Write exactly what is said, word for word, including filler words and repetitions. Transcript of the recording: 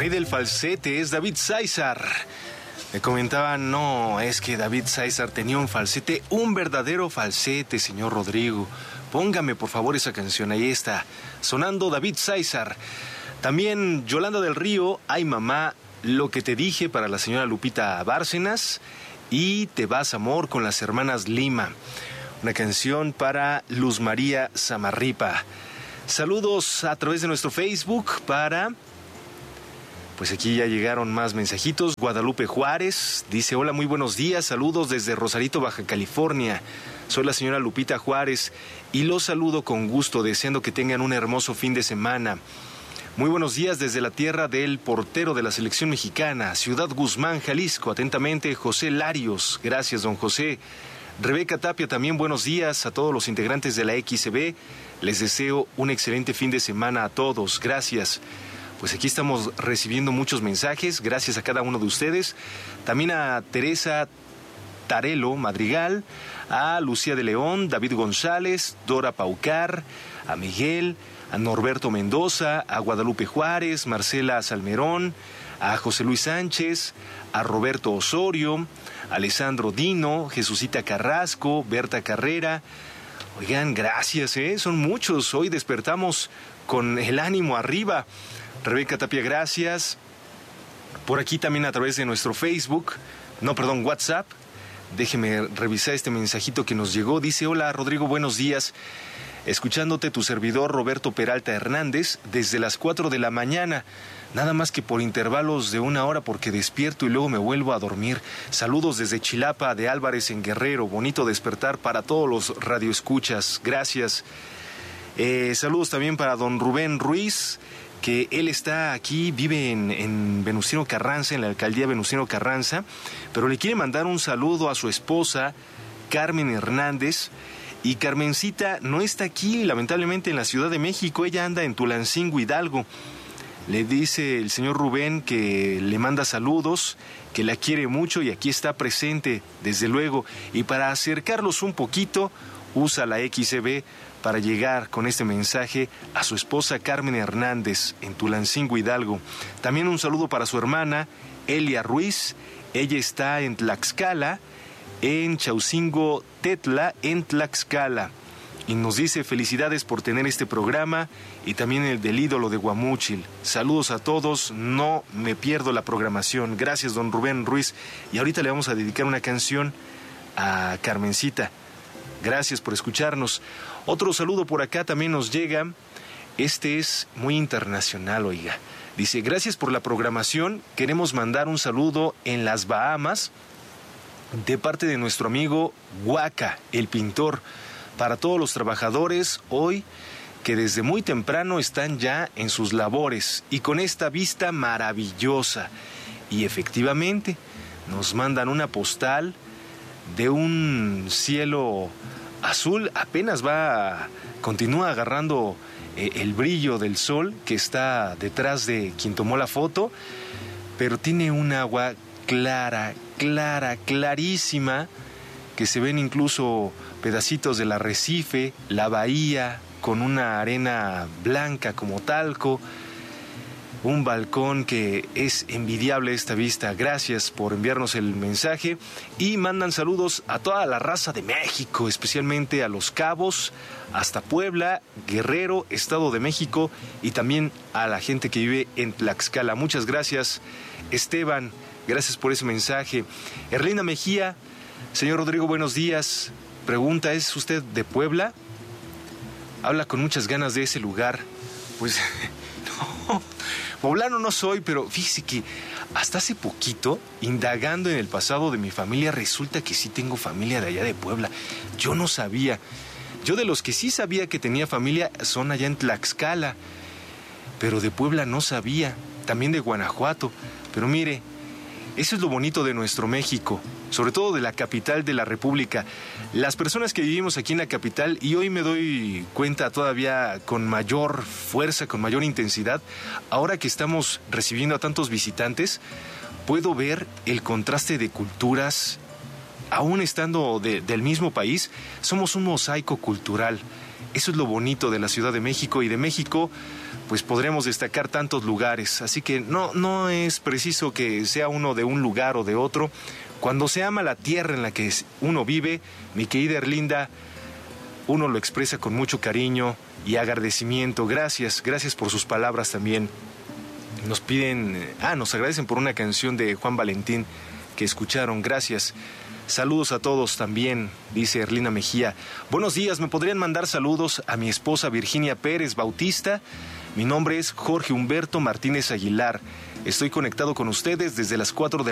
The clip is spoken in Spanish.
rey del falsete es David César. Me comentaban, no, es que David César tenía un falsete, un verdadero falsete, señor Rodrigo. Póngame por favor esa canción, ahí está, sonando David César. También Yolanda del Río, ay mamá, lo que te dije, para la señora Lupita Bárcenas. Y Te vas amor, con las hermanas Lima. Una canción para Luz María Zamarripa. Saludos a través de nuestro Facebook para... Pues aquí ya llegaron más mensajitos. Guadalupe Juárez dice, hola, muy buenos días, saludos desde Rosarito, Baja California. Soy la señora Lupita Juárez y los saludo con gusto, deseando que tengan un hermoso fin de semana. Muy buenos días desde la tierra del portero de la selección mexicana, Ciudad Guzmán, Jalisco. Atentamente, José Larios. Gracias, don José. Rebeca Tapia, también buenos días a todos los integrantes de la X C B. Les deseo un excelente fin de semana a todos. Gracias. Pues aquí estamos recibiendo muchos mensajes, gracias a cada uno de ustedes. También a Teresa Tarelo Madrigal, a Lucía de León, David González, Dora Paucar, a Miguel, a Norberto Mendoza, a Guadalupe Juárez, Marcela Salmerón, a José Luis Sánchez, a Roberto Osorio, a Alessandro Dino, Jesucita Carrasco, Berta Carrera. Oigan, gracias, ¿eh? Son muchos. Hoy despertamos con el ánimo arriba. Rebeca Tapia, gracias. Por aquí también a través de nuestro Facebook, no, perdón, WhatsApp. Déjeme revisar este mensajito que nos llegó. Dice, hola Rodrigo, buenos días. Escuchándote, tu servidor Roberto Peralta Hernández desde las cuatro de la mañana. Nada más que por intervalos de una hora porque despierto y luego me vuelvo a dormir. Saludos desde Chilapa de Álvarez en Guerrero. Bonito despertar para todos los radioescuchas. Gracias. Eh, saludos también para don Rubén Ruiz, que él está aquí, vive en, en Venustiano Carranza, en la alcaldía Venustiano Carranza, pero le quiere mandar un saludo a su esposa, Carmen Hernández. Y Carmencita no está aquí, lamentablemente, en la Ciudad de México. Ella anda en Tulancingo, Hidalgo. Le dice el señor Rubén que le manda saludos, que la quiere mucho y aquí está presente, desde luego. Y para acercarlos un poquito, usa la X C B para llegar con este mensaje a su esposa Carmen Hernández en Tulancingo, Hidalgo. También un saludo para su hermana Elia Ruiz. Ella está en Tlaxcala, en Chaucingo Tetla, en Tlaxcala. Y nos dice, felicidades por tener este programa y también el del ídolo de Guamúchil. Saludos a todos, no me pierdo la programación. Gracias, don Rubén Ruiz. Y ahorita le vamos a dedicar una canción a Carmencita. Gracias por escucharnos. Otro saludo por acá también nos llega. Este es muy internacional, oiga. Dice, gracias por la programación. Queremos mandar un saludo en las Bahamas de parte de nuestro amigo Huaca, el pintor, para todos los trabajadores hoy que desde muy temprano están ya en sus labores y con esta vista maravillosa. Y efectivamente nos mandan una postal de un cielo azul, apenas va, continúa agarrando eh, el brillo del sol que está detrás de quien tomó la foto, pero tiene un agua clara, clara, clarísima, que se ven incluso pedacitos del arrecife, la bahía con una arena blanca como talco, un balcón que es envidiable esta vista. Gracias por enviarnos el mensaje y mandan saludos a toda la raza de México, especialmente a Los Cabos, hasta Puebla, Guerrero, Estado de México y también a la gente que vive en Tlaxcala. Muchas gracias, Esteban, gracias por ese mensaje. Erlinda Mejía, señor Rodrigo, buenos días. Pregunta, ¿es usted de Puebla? Habla con muchas ganas de ese lugar. Pues no, poblano no soy, pero fíjese que hasta hace poquito, indagando en el pasado de mi familia, resulta que sí tengo familia de allá de Puebla. Yo no sabía. Yo de los que sí sabía que tenía familia son allá en Tlaxcala, pero de Puebla no sabía. También de Guanajuato. Pero mire, eso es lo bonito de nuestro México, sobre todo de la capital de la República. Las personas que vivimos aquí en la capital, y hoy me doy cuenta todavía con mayor fuerza, con mayor intensidad, ahora que estamos recibiendo a tantos visitantes, puedo ver el contraste de culturas. Aún estando de, del mismo país, somos un mosaico cultural. Eso es lo bonito de la Ciudad de México, y de México pues podremos destacar tantos lugares, así que no, no es preciso que sea uno de un lugar o de otro. Cuando se ama la tierra en la que uno vive, mi querida Erlinda, uno lo expresa con mucho cariño y agradecimiento. Gracias, gracias por sus palabras también. Nos piden, ah, nos agradecen por una canción de Juan Valentín que escucharon, gracias. Saludos a todos también, dice Erlinda Mejía. Buenos días, ¿me podrían mandar saludos a mi esposa Virginia Pérez Bautista? Mi nombre es Jorge Humberto Martínez Aguilar. Estoy conectado con ustedes desde las cuatro de